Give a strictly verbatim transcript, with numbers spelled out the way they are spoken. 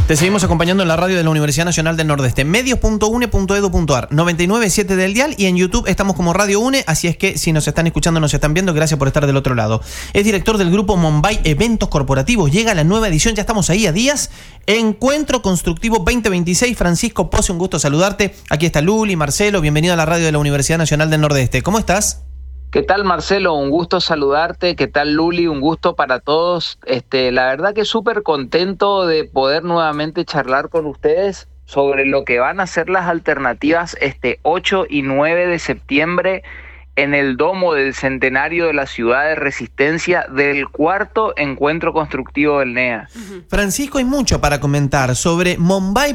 Te seguimos acompañando en la radio de la Universidad Nacional del Nordeste. medios punto une punto edu punto ar, noventa y nueve punto siete del dial, y en YouTube estamos como Radio UNE, así es que si nos están escuchando, nos están viendo, gracias por estar del otro lado. Es director del grupo Mombay Eventos Corporativos. Llega la nueva edición, ya estamos ahí a días. Encuentro Constructivo veinte veintiséis. Francisco Posse, un gusto saludarte. Aquí está Luli, Marcelo, bienvenido a la radio de la Universidad Nacional del Nordeste. ¿Cómo estás? ¿Qué tal, Marcelo? Un gusto saludarte. ¿Qué tal, Luli? Un gusto para todos. Este, la verdad que súper contento de poder nuevamente charlar con ustedes sobre lo que van a ser las alternativas este ocho y nueve de septiembre en el domo del centenario de la ciudad de Resistencia del cuarto encuentro constructivo del N E A. Francisco, hay mucho para comentar sobre Mombay